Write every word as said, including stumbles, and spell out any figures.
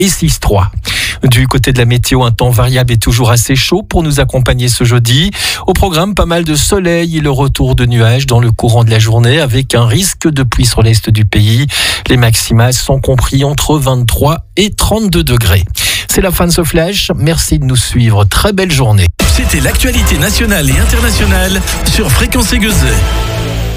et six trois. Du côté de la météo, un temps variable et toujours assez chaud pour nous accompagner ce jeudi. Au programme, pas mal de soleil et le retour de nuages dans le courant de la journée avec un risque de pluie sur l'est du pays. Les maximales sont compris entre vingt-trois et trente-deux degrés. C'est la fin de ce flash. Merci de nous suivre. Très belle journée. C'était l'actualité nationale et internationale sur Fréquence Aiguezet.